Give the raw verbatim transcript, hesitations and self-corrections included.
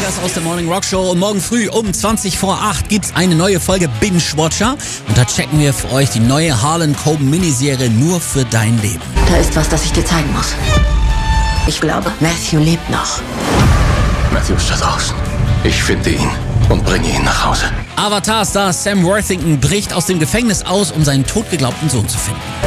Lukas aus der Morning Rock Show und morgen früh um zwanzig vor acht gibt's eine neue Folge Binge Watcher und da checken wir für euch die neue Harlan Coben Miniserie Nur für dein Leben. Da ist was, das ich dir zeigen muss. Ich glaube, Matthew lebt noch. Matthew ist da draußen. Ich finde ihn und bringe ihn nach Hause. Avatar-Star Sam Worthington bricht aus dem Gefängnis aus, um seinen totgeglaubten Sohn zu finden.